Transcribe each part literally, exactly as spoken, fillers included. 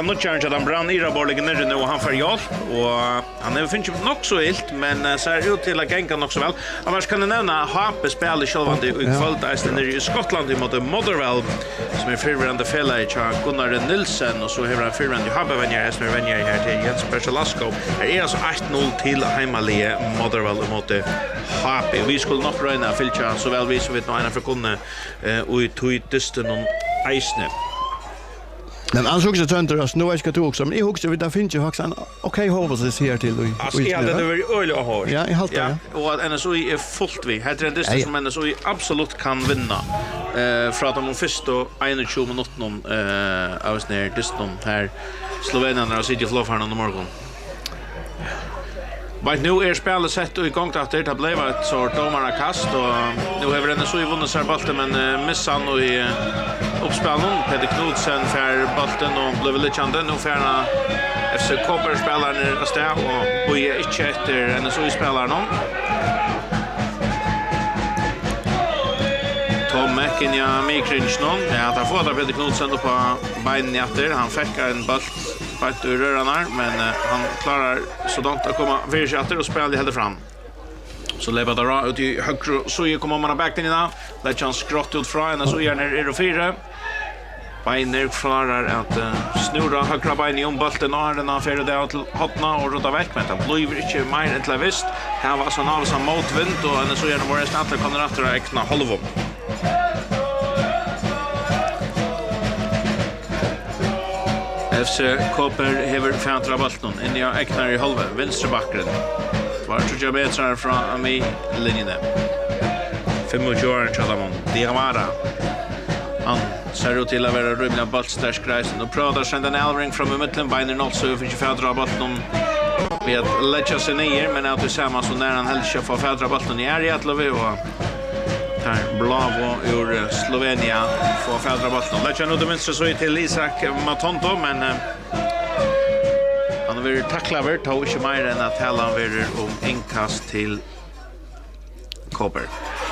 är nog challenge att han brann i rabollen ner nu och han får hjälp och han är finns nog så ilt men ser ut till att gänga nog så väl. Annars kan det nämna H P spelar själva i kvaltisten i Skottland mot Motherwell som är förvärande fälla i Gunnar Nilsson och så har han förvärande H P vänner som är vänner här till Jens Bersalasco. Det är alltså åtta noll till hemmalige Motherwell mot H P. Vi skulle nog räna filcha så väl vi så vet nog en för kunna och i tydisten och Eisne. Men han såg så tönt oss nu ska du också men jag husar vi där finns ju faktiskt en okej hoppas det ser till och alltså jag hade det var öl och har. Ja, i halta. Ja, och N S O I är fullt vi. Här är det det som N S O I absolut kan vinna. Eh för att de första tjugo minuter någon eh av snär diston här Slovenien och City Flow här någon morgon. Men nu är spelet sett och igång att det blev ett sort domarkast och nu har vi N S O I vunnit sig bollen men missar nu i uppspelen. Peter Knudsen för bollen och blev lite chande nu för F C Koper spelar ner stäv och vi är inte efter N S O I spelar någon. Tom McKinney Mikrinchnon. Ja, där får där Peter Knudsen på benen efter. Han fick en boll på ur rörarna men uh, han klarar så dant att komma vidare efter och spela helt fram. Så lever där ut i högre så ju kommer man back in där. Där chans skrott ut från och så gör ner är fyra. Beiner klarar att uh, snurra högra bein i ombolten och den affär där till hotna och rota väck men det blir inte mer än till visst. Här var så nav som motvind och så gör det bara snart kan det rätta räkna halvom. F C Koper hever fäntra bollen in i äknar i halva vänstra backen. Var tjugo meter från mig linjen. femtio år Chalamon. Diamara. Han ser ut till att vara rymliga bollstärskreisen och pratar sen den Elring från mitten beinen noll så för fäntra bollen med att lägga sig ner men att det samma så när han helst får fäntra bollen i area att lova och här Blavo ur Slovenia får färdra bollen. Lägger nu det minst så till Isak Matonto men uh, han har varit tacklad tog inte mer än att hela han varit om inkast till Koper.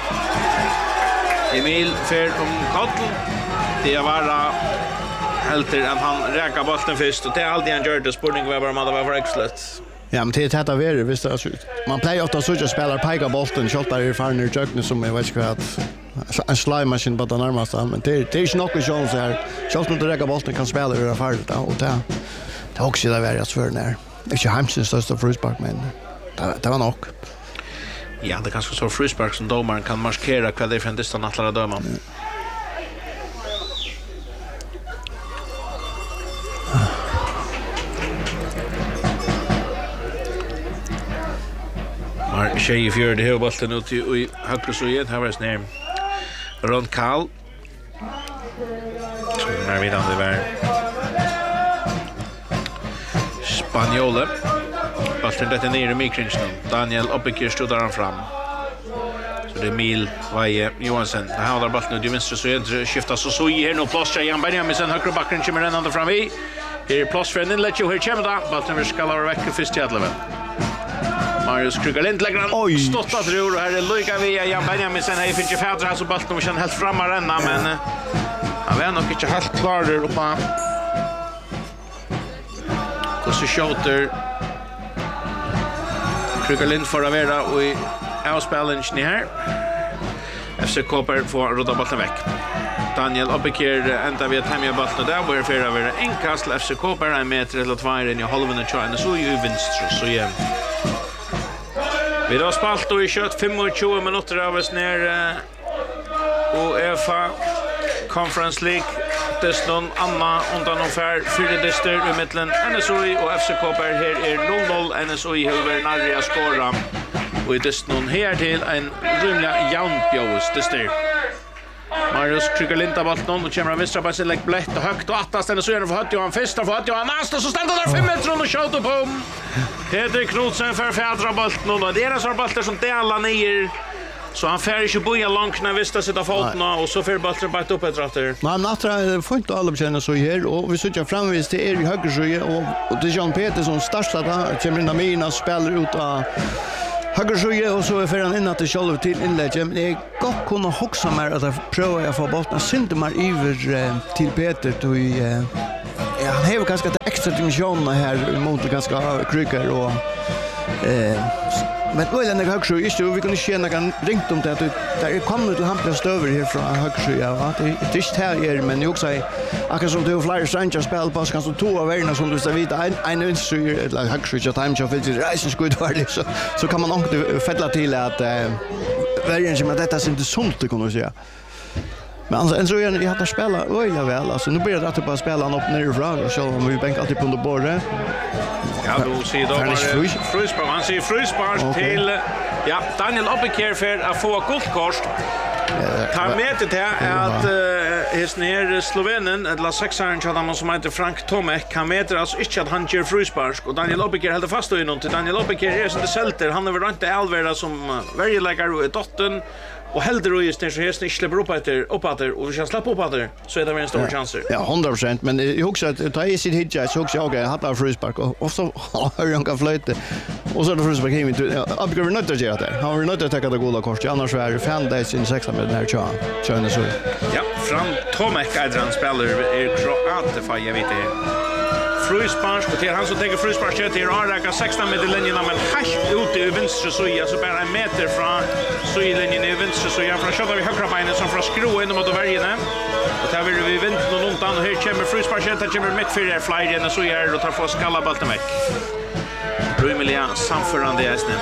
Emil för om Kottl. Det är vara helt att han räkar bollen först och det är alltid han gör det. Spurning var bara om det var för exlet. Ja, men det är tätt av er, visst det är man plejer ofta så att spela pika bollen, skottar i farner i köknen som jag vet inte att en slime-maskin på den närmaste, men det, det är inte någon chans här. Kjalt mot att räcka bollen kan spela ur farligt, och det, det är också det värre att svöra ner. Det är inte Heimsens största fruspark, men det, det var nog. Ja, det är ganska så fruspark som domaren kan markera vad det är för en distan att lära döma. Mm. Tjej i fjörde här bollen ut i högre så igen. Här var det snär Ron Karl. Så när vi dan det var Spanjole. Bollen detta ner i Mikrinchnon. Daniel Oppekir stod där fram. Så det är Emil Vaje Johansson. Det här har bollen ut i vänster så igen. Skiftar så så i här nu. Plåstrar Jan Benjamin. Sen högre backen kommer den andra fram i. Här är plåst för en inlet. Och här kommer det. Bollen vill skalla och väcka först i Adleven. Marius Krugalind lägger han stottat rur och här är Luika via Jan Benjamin sen här finns ju fädra här så bollen och känner helt fram att renna men uh, han var nog inte helt klar där uppe. Och så skjuter Krugalind för att vara och i avspelningen här. F C Koper får rodda bollen väck. Daniel Oppekir ända vid att hemja bollen där var för att vara inkast till F C Koper en meter eller två in i halvan och tjänar så ju vinst så igen. Vi har spalt och i kött tjugofem minuter av oss ner och UEFA Conference League. Dessutom Anna undan ungefär fyra dyster i mitten. N S O I och F C Koper här är noll noll. N S O I över Narria skåra. Och i dessutom här till en rymliga jaunbjås dyster. Marius Krugalind av bollen och kommer vänstra på sig lägg blött och högt och attast N S O I för hött Johan första för hött Johan nästa så ställde där fem meter och skjuter på. Peter Knudsen för fädra bollen och det är så bollar som delar ner. Så han fär inte boja långt när visst sitta foten och så för bollen bara upp ett rätter. Men nattra får inte alla känna så här och vi sitter framvis till er i höger så och och det är Jean Peter som startar där kommer in mina spelar ut av höger så och så för han in att det själv till inlägg men det är gott kunna hoxa mer att pröva att få bollen synte mer över till Peter då i han har ganska extra dimensioner här mot ganska krykar och eh men då är det högre just vi kunde känna kan ringt om det att där kommer till Hampus stöver här från högre ja va det är just här är men jag säger akkurat som du flyger Sanchez spel på kan så två av värna som du säger vid en en instruer eller högre så time show för reisen skulle vara så så kan man också fälla till att värjen som detta inte sunt kan man säga. Men alltså, en så jag hade spelat öjla väl. Alltså, nu börjar det att bara spela han upp nerifrån och så om vi bänkar alltid på under bordet. Ja, du ser då var Fryspark. Han ser Fryspark okay. till ja, Daniel Oppekær för att få guldkort. Ta med det här att uh, his ner Slovenen, eller sexaren som som heter Frank Tomek, kan med alltså inte att han gör Fryspark och Daniel Oppekær håller fast i något till Daniel Oppekær är som det selter. Han är väl inte allvärda som varje lägare i dottern. Och helder och just när så hästen släpper upp efter upp efter och vi kan släppa upp efter så är det väl en stor ja. chans. Ja, hundra procent men jag också att ta i sitt hitcha så också jag hade Fryspark och så har han kan flöjta. Och så är det Fryspark hem till Abgar not där där. Han vill not ta det goda kort annars är det fan days in sex med den här chan. Chan så. Ja, fram Tomek Adrian spelar är kroate för jag vet det. Fryspark och till han som tänker Fryspark till Araka sexton med linjen men hash ut i vänster så ja så bara en meter från så i linjen i vänster så jag från skjuter vi högra benet som från skruva in mot värjene och där vill vi vänta någon undan och här kommer Fryspark till kommer mitt för där flyger den så gör och tar för skalla bollen väck. Rumelia samförande är snä.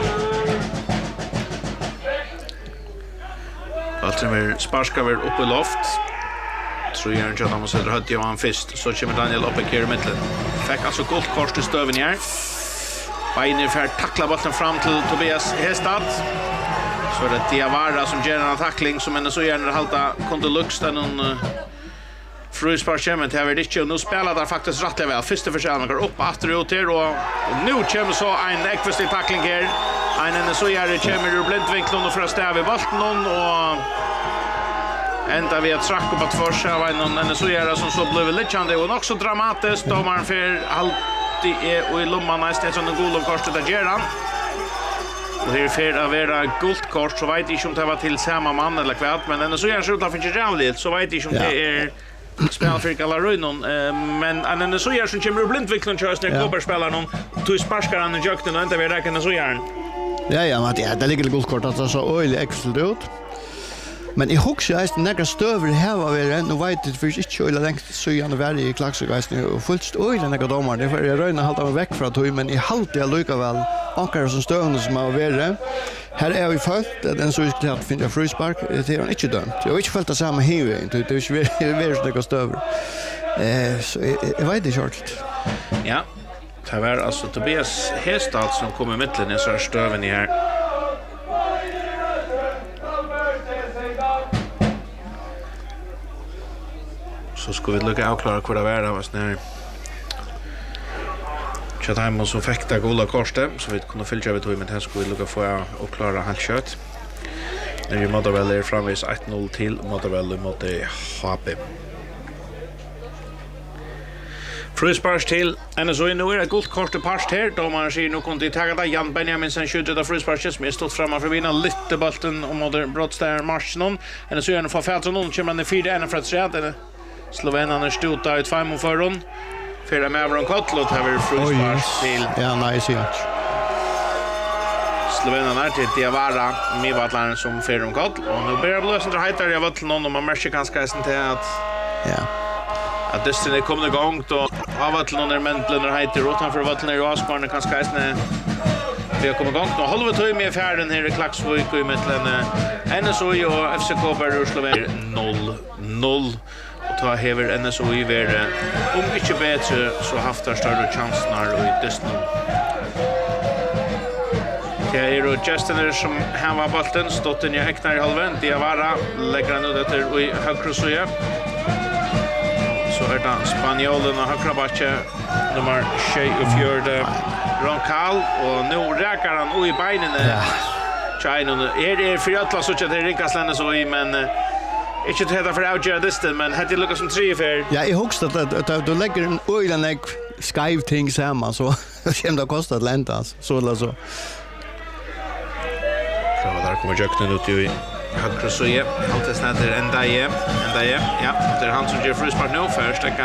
Allt sparskar väl upp i loft. Så gör han att han måste dra hött Johan först. Så kommer Daniel Oppekær i mitten. Fick alltså guldkort i stöven här. Beiner för tackla bollen fram till Tobias Hestad. Så är det Diawara som gör en tackling som en så gärna halta kunde luxa någon Fryspark men det har inte nu spelar där faktiskt rätt väl. Första försöket går upp åter ut här och, och nu kommer så en ekvistlig tackling här. En så gärna kommer ur blindvinkeln och för att stäva bollen och ända vi att tracka på att försa var någon en så gärna som så blev lite och också dramatiskt då man för alltid är och i lumman nästan som en guld kostar där ger han. Och det är för att vara guldkort så vet inte om det var till samma man eller kvart men den så gärna så utanför Gerald så vet inte om det är spel för Galarönon men den så gärna som kommer blindvinkeln körs när Kober spelar någon tog sparskar han i jökten och inte vi räknar så gärna. Ja ja men det ligger guldkort att så öl extra ut. Men i huxar är det några stöver här var det nu vet det för inte öl längt så gärna värre i klaxgeisen och fullt öl några domar det för jag röna hålla mig väck från att men i halt jag lukar väl ankar som stövande som har varit här är vi följt den så skulle att finna Fryspark det är inte dömt jag har inte följt det samma huvud inte det är väl så några stöver eh så jag vet det short ja det var alltså Tobias Hestad som kommer i mitten i så stöven i här. Så ska vi lucka avklara hur det var det var snär. Chatham så fick det goda kortet så vi kunde fylla över med det ska vi lucka få och klara helt kött. När vi Motherwell är framvis ett noll till Motherwell mot H P. Fryspark till en så nu är det gott kort och past här då man ser nu kunde ta det Jan Benjaminsen skjuter av Fryspark som är stått framme för vinna lite bollen och mot Brottstad matchen en så gärna för fältet någon kommer den fyra en för att säga det Slovenarna stod ut fem för hon. Fyra med över en kottlot har vi Fryspark till. Ja, nice ja. Slovenarna till Diawara med vattlan som fyra om kott och nu börjar blåsen dra hejtar jag vattlan någon och man märker ganska sen till att ja. Att det sen kommer igång då av vattlan när mentlen hejtar utanför vattlan i Asparne ganska sen vi har kommit igång då håller vi till med färden här i Klaxvik i mitten N S O och F C K Berg Slovenien noll noll. Ta hever N S O I ver om inte bättre så haft det större chanser i Disney. Det är ju Justin som han var bollen stått in i häcknar i halven. Diawara lägger han ut efter i högra sida. Så är det spanjolen och högra backe nummer tjugofyra Roncal och nu räcker han i benen. Ja. China är det för att så att det rinkas N S O I men inte till detta för att avgöra distan, men hade lukas som tre för. Ja, i högst att, att, att du lägger en öjlan ägg skive ting samman så kommer det att kosta att länta alltså. Så eller så. Så där kommer Jöknen ut i högra så är. Allt är snäder ända i. Ända i. Ja, det är han som gör Fryspark nu först.